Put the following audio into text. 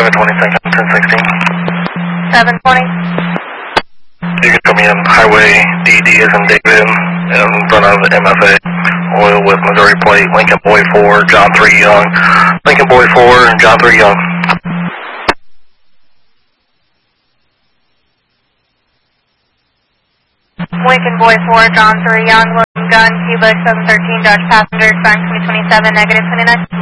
720 second, 1016. 720. You can put me in highway DD as in David, and run out of the MFA. Oil with Missouri plate, Lincoln Boy 4, John 3 Young. Lincoln Boy 4, John 3 Young. Lincoln Boy 4, John 3 Young, loading gun, Cuba 713, Dodge passenger, expiring 2027, negative 29.